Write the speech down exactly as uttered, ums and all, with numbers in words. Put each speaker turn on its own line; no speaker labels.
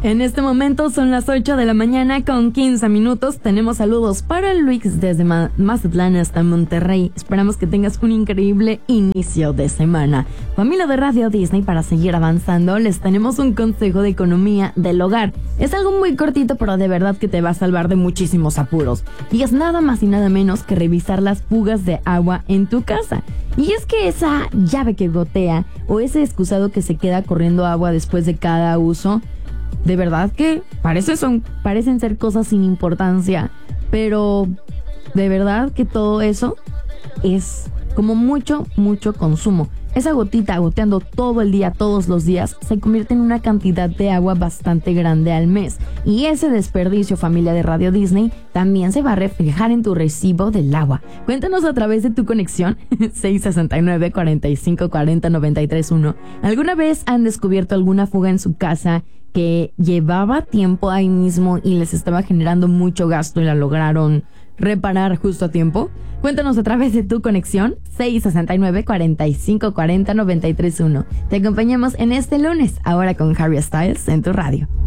En este momento son las ocho de la mañana con quince minutos. Tenemos saludos para Luis desde Ma- Mazatlán hasta Monterrey. Esperamos que tengas un increíble inicio de semana. Familia de Radio Disney, para seguir avanzando, les tenemos un consejo de economía del hogar. Es algo muy cortito, pero de verdad que te va a salvar de muchísimos apuros. Y es nada más y nada menos que revisar las fugas de agua en tu casa. Y es que esa llave que gotea o ese excusado que se queda corriendo agua después de cada uso, de verdad que parece son, parecen ser cosas sin importancia, pero de verdad que todo eso es como mucho, mucho consumo. Esa gotita goteando todo el día, todos los días, se convierte en una cantidad de agua bastante grande al mes. Y ese desperdicio, familia de Radio Disney, también se va a reflejar en tu recibo del agua. Cuéntanos a través de tu conexión seis sesenta y nueve, cuarenta y cinco, cuarenta, noventa y tres uno. ¿Alguna vez han descubierto alguna fuga en su casa que llevaba tiempo ahí mismo y les estaba generando mucho gasto y la lograron reparar justo a tiempo? Cuéntanos a través de tu conexión seis sesenta y nueve, cuarenta y cinco, cuarenta, noventa y tres uno. Te acompañamos en este lunes, ahora con Harry Styles en tu radio.